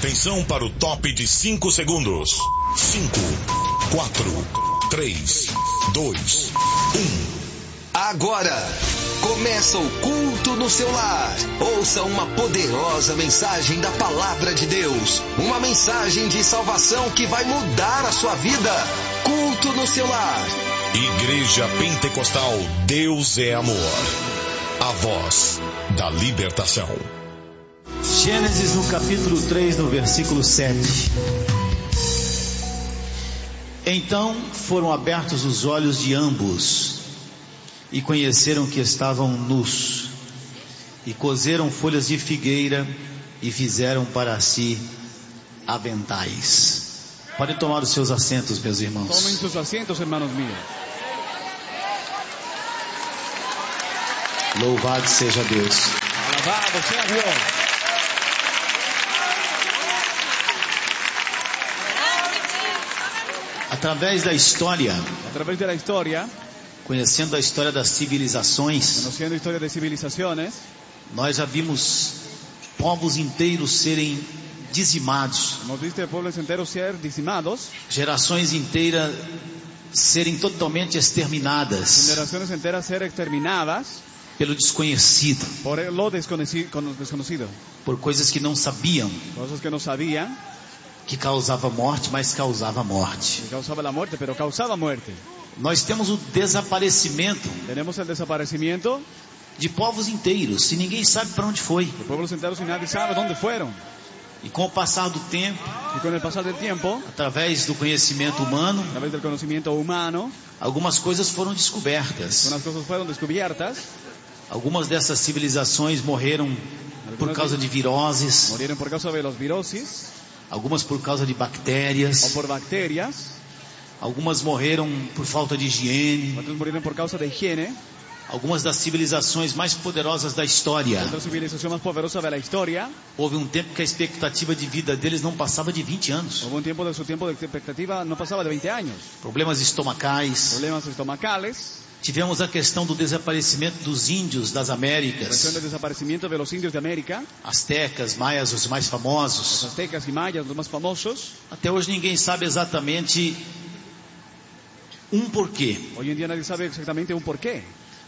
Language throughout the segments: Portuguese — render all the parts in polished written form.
Atenção para o top de 5 segundos. 5, 4, 3, 2, 1. Agora, começa o culto no seu lar. Ouça uma poderosa mensagem da Palavra de Deus. Uma mensagem de salvação que vai mudar a sua vida. Culto no seu lar. Igreja Pentecostal Deus é Amor. A voz da libertação. Gênesis no capítulo 3, no versículo 7. Então foram abertos os olhos de ambos, e conheceram que estavam nus, e coseram folhas de figueira, e fizeram para si aventais. Podem tomar os seus assentos, meus irmãos. Tomem sus asientos, hermanos míos. Louvado seja Deus. Alabado sea Dios. Através da história, A través de la historia, conhecendo a história das civilizações, conociendo historias de civilizaciones, nós já vimos povos inteiros serem dizimados, hemos visto pueblos enteros ser dizimados, gerações inteiras serem totalmente exterminadas generaciones enteras ser exterminadas pelo desconhecido, por lo desconocido, por coisas que não sabiam cosas que no sabían, que causava morte, mas causava morte. que causaba la muerte, pero causaba muerte. Nós temos o desaparecimento Tenemos el desaparecimiento de povos inteiros, e ninguém sabe para onde foi. de pueblos enteros y nadie sabe dónde fueron. E com o passar do tempo, Y con el pasar del tiempo, através do conhecimento humano, a través del conocimiento humano, algumas coisas foram descobertas. unas cosas fueron descubiertas. Algumas dessas civilizações morreram por causa de viroses, Murieron por causa de los virosis algumas por causa de o bactérias, por bacterias. algumas morreram por falta de higiene. Otros murieron por causa de higiene. Algumas das civilizações mais poderosas da história, Otra civilización más poderosa de la historia, houve um tempo que a expectativa de vida deles não passava de 20 anos. hubo un tiempo de su tiempo de expectativa no pasaba de 20 años. Problemas estomacais. Problemas estomacales, Tivemos a questão do desaparecimento dos índios das cuestión Américas, del desaparecimiento de los indios de América, astecas, maias, os mais los famosos. aztecas y mayas, los más famosos. Até hoje ninguém sabe exatamente porquê. Hoy en día nadie sabe exactamente un porqué.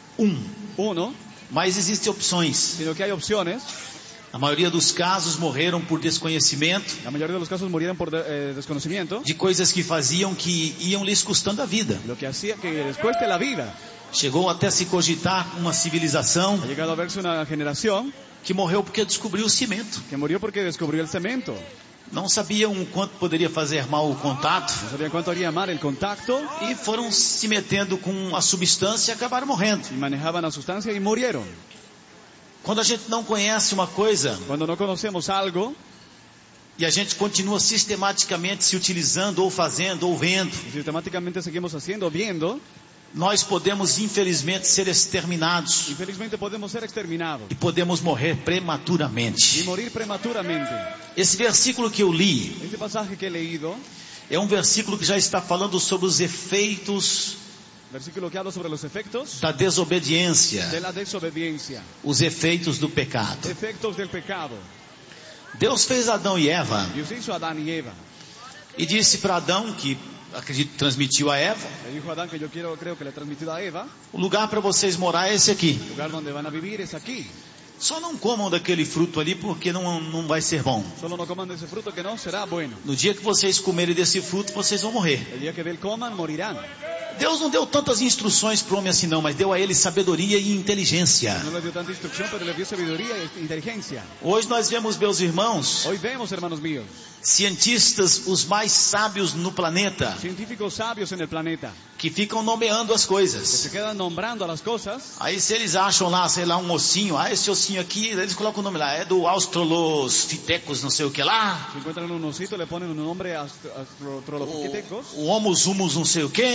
Uno, Mas existem opções. sino que hay opciones. A maioria dos casos morreram por desconhecimento La mayoría de los casos murieron por desconocimiento, de coisas que faziam que iam lhes custando a vida. lo que hacía que les cueste la vida. Chegou até se cogitar uma civilização Ha llegado a verse una generación que morreu porque descobriu o cimento. que murió porque descubrió el cemento. Não sabiam o quanto poderia fazer mal o contato No sabían cuánto haría mal el contacto e foram se metendo com a substância e acabaram morrendo. y manejaban la sustancia y murieron. Quando a gente não conhece uma coisa Cuando no conocemos algo e a gente continua sistematicamente se utilizando ou fazendo ou vendo, y sistemáticamente seguimos haciendo, viendo, nós podemos infelizmente ser exterminados infelizmente podemos ser exterminados e podemos morrer y prematuramente. morir prematuramente. Esse versículo que eu li Este pasaje que he leído, é um versículo que já está falando sobre os efeitos versículo que habla sobre los efectos da desobediência, de la desobediencia, os efeitos do pecado. efectos del pecado. Deus fez Adão e Eva Dios hizo a Adán y Eva. e disse para Adão, que acredito transmitiu a Eva, Le dijo a Adán que yo creo que le he transmitido a Eva, o lugar para vocês morar é esse aqui. el lugar donde van a vivir es aquí. Só não comam daquele fruto ali porque não vai ser bom. Solo no coman de ese fruto que no será bueno. No dia que vocês comerem desse fruto, vocês vão morrer. El día que de él coman, morirán. Deus não deu tantas instruções para o homem assim não, mas deu a ele sabedoria e inteligência. No le dio tanta instrucción, pero le dio sabiduría e inteligencia. Hoje nós vemos, meus irmãos, Hoy vemos, hermanos míos, cientistas os mais sábios no planeta, científicos sabios en el planeta que ficam nomeando as que coisas. se quedan nombrando a las cosas. Aí se eles acham lá, sei lá, um ossinho, esse ossinho aqui, eles colocam o nome lá, é do Australopithecus, não sei o que lá, Si encuentran un osito, le ponen un nombre australopithecus o Homo Humus não sei o que, o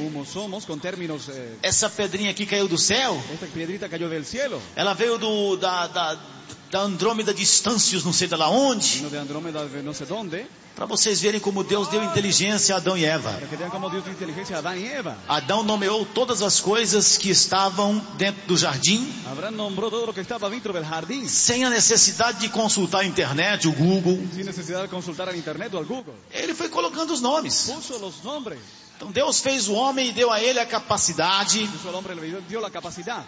como somos, con términos... Essa pedrinha aqui caiu do céu? esta piedrita cayó del cielo. Ela veio da Andrômeda Distâncios, não sei de lá onde. Vino de Andrómeda, no sé dónde. Para vocês verem como Deus deu inteligência a Adão e Eva. Para que vean cómo Dios dio inteligencia a Adán y Eva. Adão nomeou todas as coisas que estavam dentro do jardim, Abraham nombró todo lo que estaba dentro del jardín. sem a necessidade de consultar a internet, o Google. Sin necesidad de consultar al internet o al Google. Ele foi colocando os nomes. Puso los nombres. Então Deus fez o homem e deu a ele a capacidade Puso al hombre, le dio la capacidad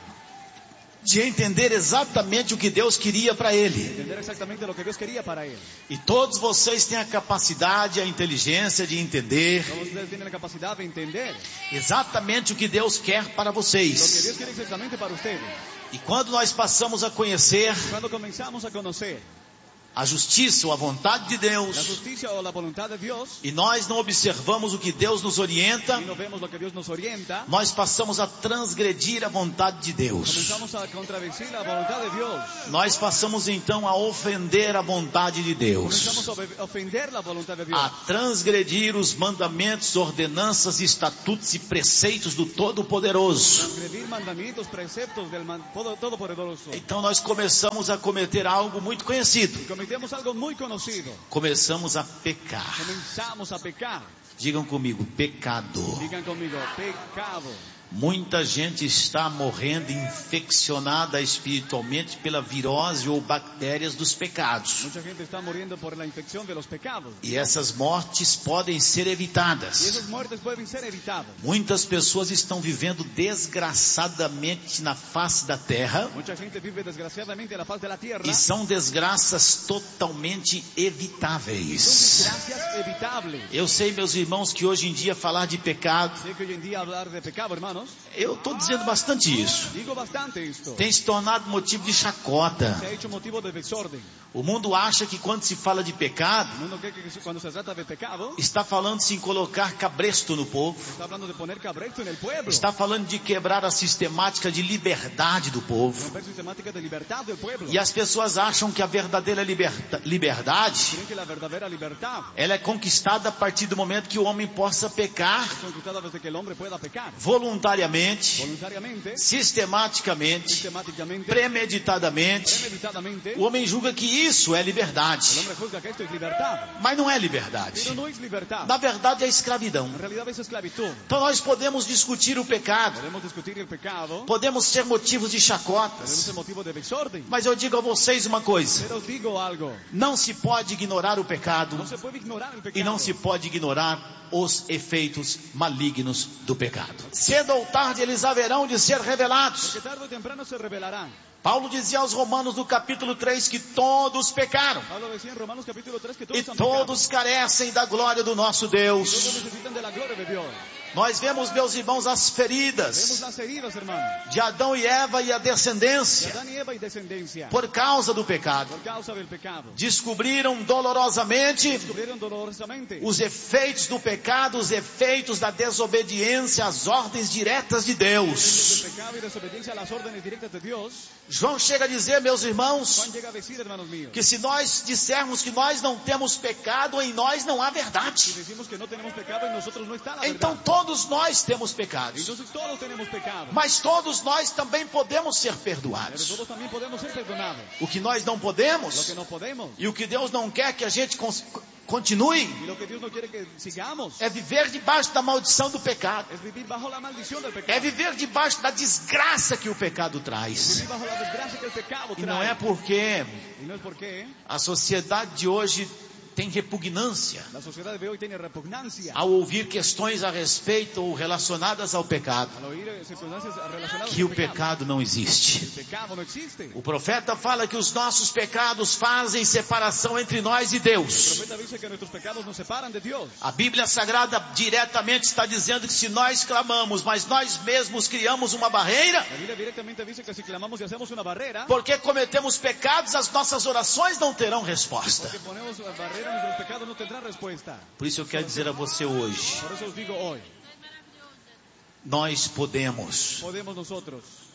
de entender exatamente o que Deus queria para de ele. entender exactamente lo que Dios quería para él. E todos vocês têm a capacidade, a inteligência de entender Todos ustedes tienen la capacidad de entender exatamente o que Deus quer para lo que vocês. Dios quiere exactamente para ustedes. E quando nós passamos a conhecer Cuando comenzamos a conocer a justiça ou a vontade de la Deus, justicia o la voluntad de Dios e nós não observamos o que Deus nos orienta, y no vemos lo que Dios nos orienta, nós passamos a transgredir a vontade de Deus. comenzamos a contradecir la voluntad de Dios. Nós passamos então a ofender a vontade de Deus, Comenzamos a ofender la voluntad de Dios. a transgredir os mandamentos, ordenanças, estatutos e preceitos do Todo-Poderoso. Transgredir mandamientos, preceptos del Todopoderoso. Então nós começamos a cometer algo muito conhecido. Cometemos algo muy conocido. Começamos a pecar. Comenzamos a pecar. Digam comigo, pecado. Digan conmigo, pecado. Muita gente está morrendo infeccionada espiritualmente pela virose ou bactérias dos pecados. Mucha gente está muriendo por la infección de los pecados. E essas mortes podem ser Y evitadas. esas muertes pueden ser evitadas. Muitas pessoas estão vivendo desgraçadamente na face da terra Mucha gente vive desgraciadamente a la faz de la tierra. e são desgraças totalmente Son evitáveis. desgracias evitables. Eu sei, meus irmãos, que hoje em dia falar de pecado, Sé que hoy en día hablar de pecado, hermanos, eu estou dizendo bastante isso, digo bastante esto. tem se tornado motivo de chacota. Se ha hecho motivo de desorden. O mundo acha que quando se fala de pecado, El mundo cree que cuando se trata de pecado, está falando-se em colocar cabresto no povo, está hablando de poner cabresto en el pueblo. está falando de quebrar a sistemática de liberdade do povo. Romper sistemática de libertad del pueblo. E as pessoas acham que a verdadeira liberdade, Creen que la verdadera libertad ela é conquistada a partir do momento que o homem possa pecar es conquistada desde que el hombre pueda pecar. voluntariamente, Voluntariamente, sistematicamente, sistemáticamente, premeditadamente. premeditadamente. O homem julga que isso é El liberdade, hombre juzga que esto es libertad. mas não é Pero liberdade. no es libertad. Na verdade é escravidão. En realidad es esclavitud. Então nós podemos discutir o pecado, Podemos discutir el pecado. podemos ser motivos de Podemos chacotas, ser motivo de desorden. mas eu digo a vocês uma coisa: Pero os digo algo. não se pode ignorar o pecado No se puede ignorar el pecado. e não se pode ignorar os efeitos malignos do pecado. Cedo ou tarde eles haverão de ser revelados. Porque tarde o temprano se revelarán. Paulo dizia aos Romanos no capítulo 3 que todos pecaram Pablo decía en Romanos capítulo 3 que e todos han pecado. todos carecem da glória do nosso Todos Deus. necesitan de la gloria de Dios. Nós vemos, meus irmãos, as Vemos feridas las heridas, hermano. de Adão e Eva e a De descendência Adán y Eva y descendencia. por causa do pecado. Por causa del pecado. Descobriram dolorosamente Descubrieron dolorosamente os efeitos do pecado, os efeitos da desobediência às ordens diretas de Deus. el pecado y desobediencia a las órdenes directas de Dios. João chega a dizer, meus irmãos, Juan llega a decir, hermanos míos, que se nós dissermos que nós não temos pecado, em nós não há si verdade. decimos que no tenemos pecado en nosotros no está la Então verdad. todos nós temos pecados, Entonces todos tenemos pecado. mas todos nós também podemos ser Pero perdoados. todos también podemos ser perdonados. O que nós não Lo podemos que no podemos e o que Deus não quer que a gente continue y lo que Dios no quiere que sigamos é viver debaixo da maldição do pecado, es vivir bajo la maldición del é pecado. viver debaixo da desgraça que o pecado traz. Vivir bajo la desgracia que el pecado E não é trae. porque Y no es porque a sociedade de hoje tem repugnância la sociedad de hoy tiene repugnancia ao ouvir questões a respeito ou relacionadas ao pecado, al oír circunstancias relacionadas que o con el pecado. pecado não existe. El pecado no existe. O profeta fala que os nossos pecados fazem separação entre nós e El Deus. profeta dice que nuestros pecados nos separan de Dios. A Bíblia Sagrada diretamente está dizendo que se nós clamamos, mas nós mesmos criamos uma barreira, La Biblia directamente dice que si clamamos y hacemos una barrera, porque cometemos pecados, as nossas orações não terão resposta. porque ponemos la barrera, nuestros pecados no tendrán respuesta. Por isso eu quero dizer a você hoje, Por eso os digo hoy, nós podemos podemos nosotros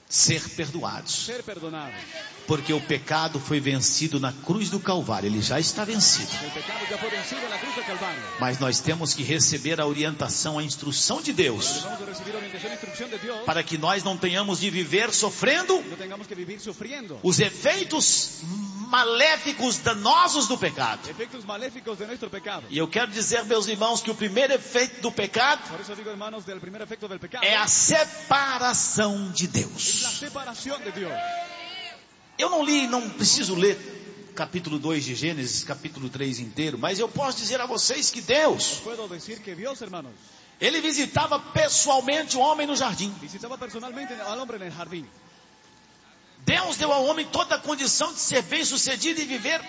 ser perdoados. ser perdonado. Porque o pecado foi vencido na cruz do Calvário, ele já está vencido. El pecado ya fue vencido en la cruz del Calvario. Mas nós temos que receber a orientação, a instrução de Deus, Vamos a recibir orientación e instrucción de Dios. para que nós não tenhamos de viver sofrendo No tengamos que vivir sufriendo os efeitos maléficos danosos do pecado. efectos maléficos de nuestro pecado. E eu quero dizer, meus irmãos, que o primeiro efeito do pecado Por eso digo, hermanos, del primer efecto del pecado é a separação de es la Deus. separación de Dios. Eu não li, não preciso ler capítulo 2 de Gênesis, capítulo 3 inteiro, mas eu posso dizer a vocês que Deus, Puedo decir que Dios, hermanos, ele visitava pessoalmente o homem no jardim. visitaba personalmente al hombre en el jardín. Deus deu ao homem toda a condição de ser bem-sucedido e viver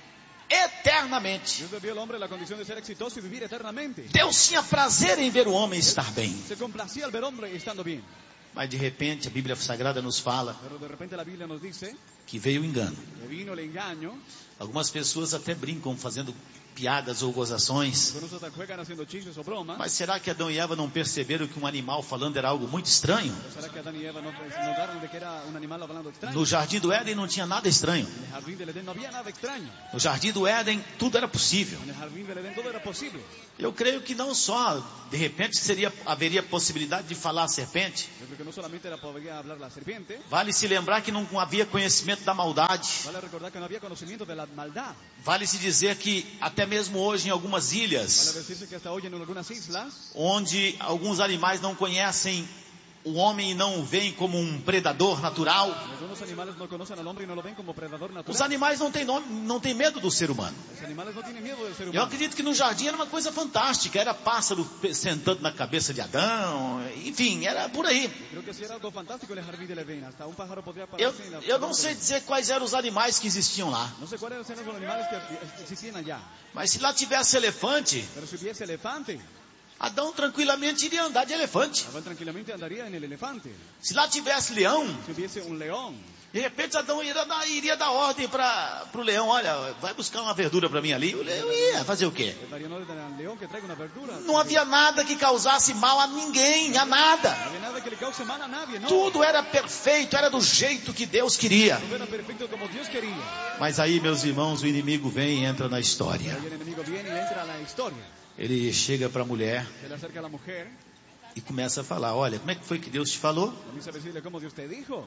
eternamente. Dios le dio al hombre la condición de ser exitoso y vivir eternamente. Deus tinha prazer em ver o homem estar bem. Se complacía al ver hombre estando bien. Mas de repente a Bíblia Sagrada nos fala Pero de repente la Biblia nos dice que veio o engano. que vino el engaño. Algumas pessoas até brincam fazendo piadas ou gozações. Algunos hasta juegan haciendo chistes o bromas. Mas será que Adão e Eva não perceberam que um animal falando era algo muito estranho? ¿Será que Adán y Eva no notaron de que era un animal hablando extraño? No jardim do Éden não tinha nada estranho. En el jardín del Edén no había nada extraño. No jardim do Éden tudo era possível. En el jardín del Edén todo era posible. Eu creio que não só, de repente haveria possibilidade de falar a serpente. Yo creo que no solamente podría hablar la serpiente, Vale se lembrar que não havia conhecimento da maldade. vale recordar que no había conocimiento de la maldad. Vale se dizer que até mesmo hoje em algumas Vale ilhas, decirse que hasta hoy en algunas islas, onde alguns animais não conhecem o homem e não o veem como um predador natural, algunos animales no conocen al hombre y no lo ven como predador os natural. animais não têm nome, não têm medo do ser humano. Los animales no tienen miedo del ser Eu humano. acredito que no jardim era uma coisa fantástica, era pássaro sentando na cabeça de Adão, enfim, era por aí. Creo que sí era algo fantástico en el jardín del Edén. Hasta un pájaro podría Eu, aparecer en la eu não sei dizer quais eram os animais que existiam lá, No sé cuáles eran los animales que existían allá. mas se lá tivesse elefante, Pero si hubiese elefante, Adão tranquilamente iria andar de elefante. Adán tranquilamente andaría en el elefante. Se lá tivesse leão, Si hubiese un león, de repente Adão iria dar ordem para o leão, olha, vai buscar uma verdura para mim ali. O leão ia fazer o quê? le daría una orden al león que traiga una verdura. Não havia nada que causasse mal a ninguém, a nada. No había nada que le cause mal a nadie, no. Tudo era perfeito, era do jeito que Deus queria. Todo era perfecto como Dios quería. Mas aí, meus irmãos, o inimigo vem e entra na história. Ahí el enemigo viene y entra a la historia. Ele chega para a mulher Se le acerca a la mujer, e começa a falar, olha, como é que foi que Deus te falou? comienza a decirle cómo Dios te dijo.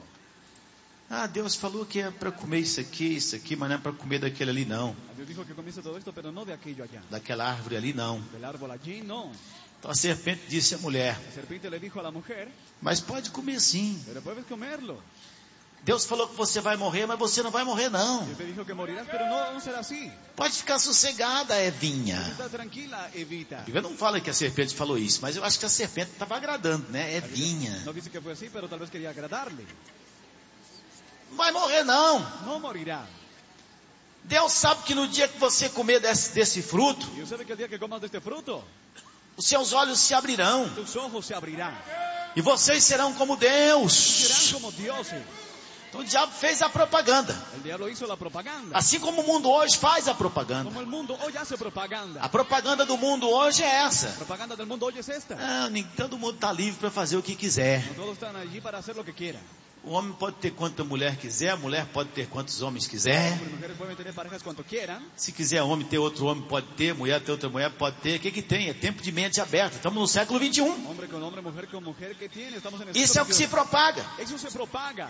Ah, Deus falou que é para comer isso aqui, mas não é para comer daquele ali não. Dios dijo que comience todo esto, pero no de aquello allá. Daquela árvore ali não. Del árbol allí, no. Então a serpente disse à mulher, La serpiente le dijo a la mujer, mas pode comer sim. pero puedes comerlo. Deus falou que você vai morrer, mas você não vai morrer não. Dios te dijo que morirás, pero no será así. Pode ficar sossegada, Evinha. Está tranquila, Evita. A Bíblia não fala que a serpente falou isso, mas eu acho que a serpente estava agradando, né? Evinha. No dice que fue así, pero tal vez quería agradarle. Não vai morrer não. No morirá. Deus sabe que no dia que você comer desse fruto, Dios sabe que el día que comas de este fruto, os seus olhos se abrirão. tus ojos se abrirán. E vocês serão como Serán Deus. como dioses. Então o diabo fez a propaganda. El diablo hizo la propaganda. Assim como o mundo hoje faz a propaganda. Como el mundo hoy hace propaganda. A propaganda do mundo hoje é essa. La propaganda del mundo hoy es esta. Ah, nem todo mundo está livre para fazer o que quiser. No todos están allí para hacer lo que quieran. O homem pode ter quanta mulher quiser, a mulher pode ter quantos homens quiser. Las mujeres pueden tener parejas cuanto quieran. Se quiser homem ter outro homem, pode ter. Mulher ter outra mulher, pode ter. O que tem? É tempo de mente aberta. Estamos no século 21. Hombre con hombre, mujer con mujer, ¿qué tiene? Estamos en el Isso é o que se propaga. Eso se propaga.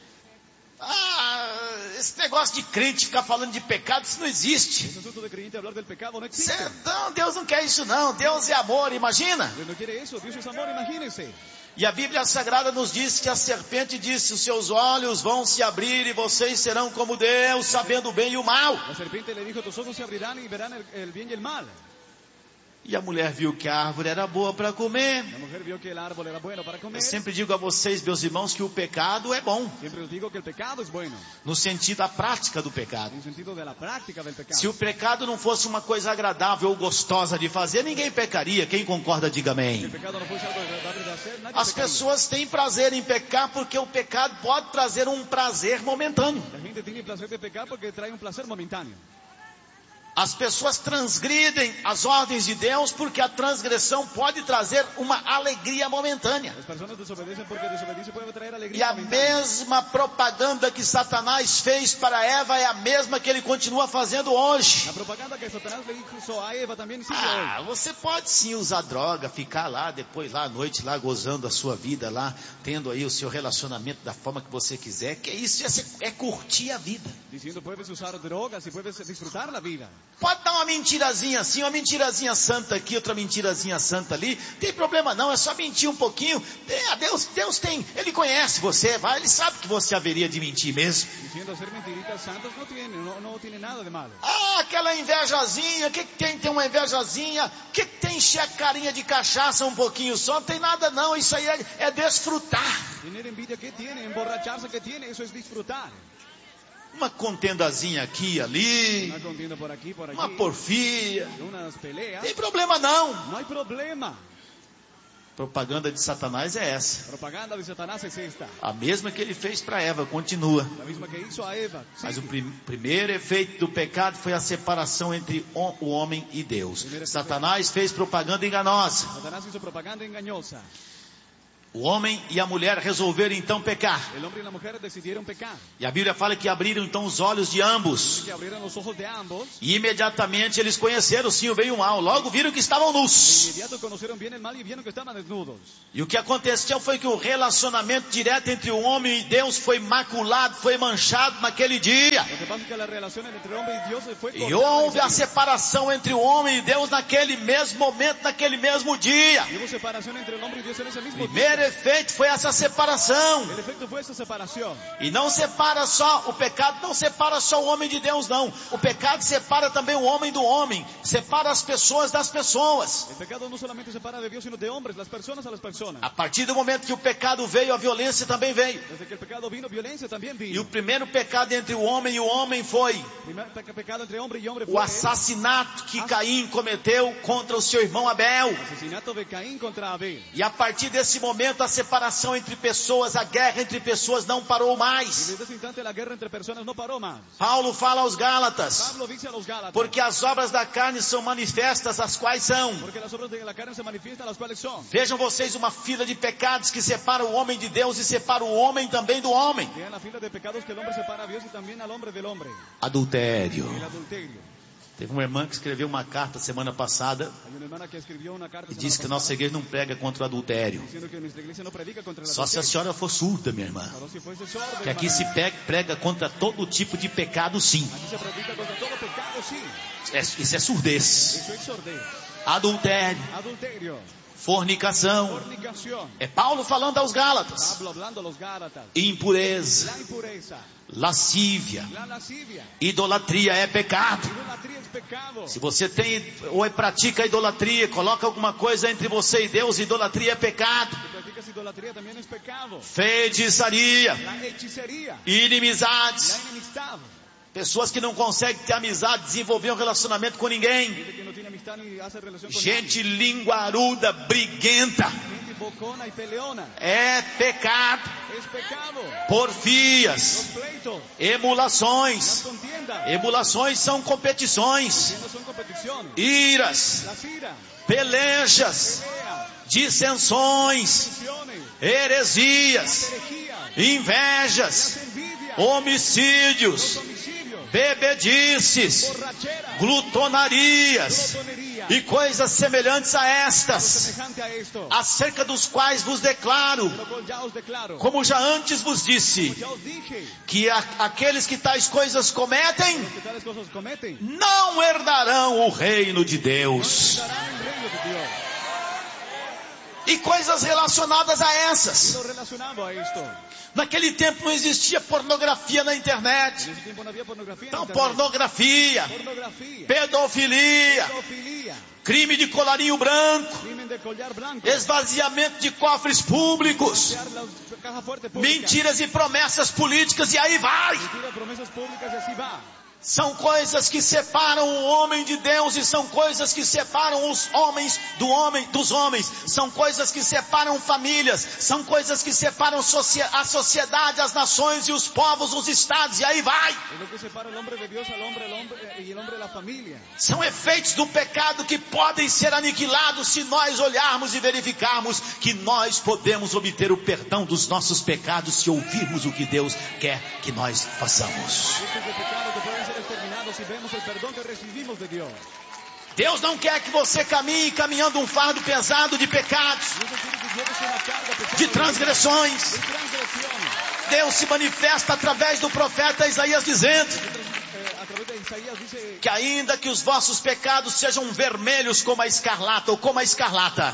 Ah, esse negócio de crente ficar falando de pecado, isso não existe. Ese asunto de creyente hablar del pecado no existe. Não, Deus não quer isso não. Deus é amor, imagina. Dios no quiere eso. Dios es amor, imagínense. E a Bíblia Sagrada nos diz que a serpente disse, os seus olhos vão se abrir e vocês serão como Deus, sabendo o bem e o mal. La serpiente le dijo, tus ojos se abrirán y verán el bien y el mal. E a mulher viu que a árvore era boa para comer. La mujer vio que el árbol era bueno para comer. Eu sempre digo a vocês, meus irmãos, que o pecado é bom. Siempre les digo que el pecado es bueno. No sentido da prática do pecado. En el sentido de la práctica del pecado. Se o pecado não fosse uma coisa agradável ou gostosa de fazer, ninguém pecaria. Quem concorda, diga Si amém. el pecado no fuese algo agradable de hacer, nadie As pecaría. pessoas têm prazer em pecar porque o pecado pode trazer um prazer momentâneo. La gente tiene placer de pecar porque trae un placer momentáneo. As pessoas transgridem as ordens de Deus porque a transgressão pode trazer uma alegria momentânea. Las personas desobedecen porque desobedecer puede traer E alegría a momentánea. mesma propaganda que Satanás fez para Eva é a mesma que ele continua fazendo hoje. La propaganda que Satanás le hizo a Eva también sigue hoy. Você pode sim usar droga, ficar lá, depois lá à noite, lá gozando a sua vida lá, tendo aí o seu relacionamento da forma que você quiser, que isso é curtir a vida. Diciendo puedes usar drogas y puedes disfrutar la vida. Pode dar uma mentirazinha assim, uma mentirazinha santa aqui, outra mentirazinha santa ali, tem problema não, é só mentir um pouquinho. Deus tem, Ele conhece você, ele sabe que você haveria de mentir mesmo. Diciendo hacer mentiritas santas no tiene nada de malo. Aquela invejazinha, o que tem uma invejazinha? O que tem encher a carinha de cachaça um pouquinho só? Não tem nada não, isso aí é desfrutar. Tener envidia que tiene, emborracharse que tiene, eso es disfrutar. Uma contendazinha aqui, ali, Una contienda por aquí, por allí. uma porfia, Unas peleas. tem problema não. No hay problema. Propaganda de Satanás é essa. Propaganda de Satanás es esta. A mesma que ele fez para Eva, continua. La misma que hizo a Eva. Mas o Sí. primeiro efeito do pecado foi a separação entre o homem e Deus. Satanás fez propaganda enganosa. Satanás hizo propaganda engañosa. O homem e a mulher resolveram então pecar. El hombre y la mujer decidieron pecar. E a Bíblia fala que abriram então os olhos de ambos. Que abrieron los ojos de ambos. E imediatamente eles conheceram sim o bem e o mal. Logo viram que estavam De nus. inmediato conocieron bien el mal y vieron que estaban desnudos. E o que aconteceu foi que o relacionamento direto entre o homem e Deus foi maculado, foi manchado naquele dia. Lo que pasa es que la relación entre hombre y Dios fue E cortada. houve a separação entre o homem e Deus naquele mesmo momento, naquele mesmo dia. Y hubo separación entre el hombre y Dios en ese mismo O día. primeiro efeito foi essa separação. El efecto fue esa separación. E não separa só, o pecado não separa só o homem de Deus não. O pecado separa também o homem do homem. Separa as pessoas das pessoas. El pecado no solamente separa de Dios, sino de hombres, las personas a las personas. A partir do momento que o pecado veio, a violência também veio. Desde que el pecado vino, violencia también E vino. o primeiro pecado entre o homem e o homem foi Primer pecado entre hombre y hombre o fue assassinato que Caim cometeu contra o seu irmão Abel. el asesinato de Caín contra Abel. E a partir desse momento a separação entre pessoas, a guerra entre pessoas não parou Y mais. desde ese instante la guerra entre personas no paró más. Paulo fala aos Gálatas, Pablo dice a los Gálatas, porque as obras da carne são manifestas, as quais são. porque las obras de la carne se manifiestan, las cuales son. Vejam vocês uma fila de pecados que separa o homem de Deus e separa o homem também do homem. Vean la fila de pecados que el hombre separa a Dios y también al hombre del hombre. Adultério. El adulterio. Teve uma irmã que escreveu uma carta semana passada Hay una hermana que escribió una carta e semana disse que a pasada nossa igreja não prega contra o adultério. diciendo que nuestra iglesia no predica contra el Só se a adulterio. senhora for surda, minha irmã. Pero si fuese sordo, Que aqui hermana, se prega contra todo tipo de pecado, sim. aquí se predica contra todo pecado, sí. Isso é surdez. Eso es sordez. Adultério, Adulterio, fornicação. fornicación. É Paulo falando aos Gálatas. Pablo hablando a los Gálatas. Impureza, La impureza, lascívia, la lascivia, idolatria é pecado. idolatría es pecado. Se você tem ou pratica idolatria, coloca alguma coisa entre você e Deus, idolatria é pecado. Si practicas idolatría también es pecado. Feitiçaria, La hechicería, inimizades, la enemistad. pessoas que não conseguem ter amizade, desenvolver um relacionamento com ninguém. Gente que no tiene amistad ni hace relación con Gente linguaruda, briguenta, nadie. Gente bocona y peleona. é pecado. Es pecado. Porfias, Los pleitos, las emulações. contiendas. Emulações são competições, Contiendas son competiciones. iras, Las iras, pelejas, peleas, dissensões, discusiones, heresias, herejías, invejas, las envidias, homicídios, los homicidios, bebedices, borracheras, glutonarias glotonería, e coisas semelhantes a estas, semejante a esto. acerca dos quais vos declaro, Lo cual ya os declaro, como já antes vos disse, ya os dije, que aqueles que tais coisas cometem que tales cosas cometen, não herdarão o reino de no Deus. entrarán en el reino de Dios. E coisas relacionadas a Y essas. lo relacionado a esto. Naquele tempo não existia pornografia na En internet. esse tiempo no había pornografía en Então, internet. pornografia, Pornografía, pedofilia, pedofilia, crime de colarinho branco, crimen de collar blanco, esvaziamento de cofres públicos, vaciar la caja fuerte pública, mentiras e promessas políticas, e aí vai. mentira, promesas públicas y así va. São coisas que separam o homem de Deus e são coisas que separam os homens dos homens. São coisas que separam famílias, são coisas que separam a sociedade, as nações e os povos, os estados, e aí vai. São efeitos do pecado que podem ser aniquilados se nós olharmos e verificarmos que nós podemos obter o perdão dos nossos pecados se ouvirmos o que Deus quer que nós façamos. Deus não quer que você caminhe caminhando um fardo pesado de pecados, de transgressões. Deus se manifesta através do profeta Isaías dizendo que ainda que os vossos pecados sejam vermelhos como a escarlata, ou como a escarlata.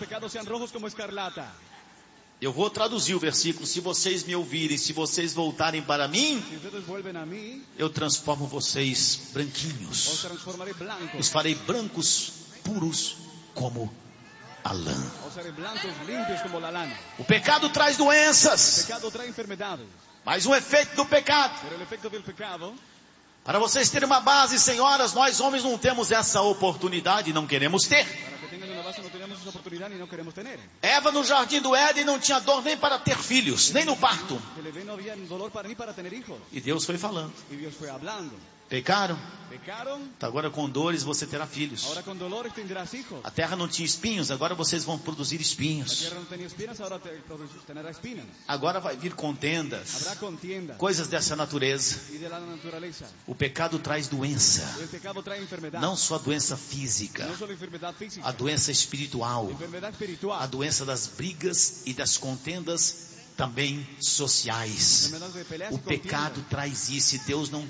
Eu vou traduzir o versículo. Se vocês me ouvirem, se vocês voltarem para mim, eu transformo vocês branquinhos. Os farei brancos, puros como a lã. O pecado traz doenças. Mas um efeito do pecado. Para vocês terem uma base, senhoras, nós homens não temos essa oportunidade e não queremos ter. Eva no jardim do Éden não tinha dor nem para ter filhos, nem no parto. E Deus foi falando. Pecaram? Agora com dores você terá filhos. A terra não tinha espinhos, agora vocês vão produzir espinhos. Agora vai vir contendas, coisas dessa natureza. O pecado traz doença. Não só a doença física, a doença espiritual, a doença das brigas e das contendas também sociais. O pecado traz isso e Deus não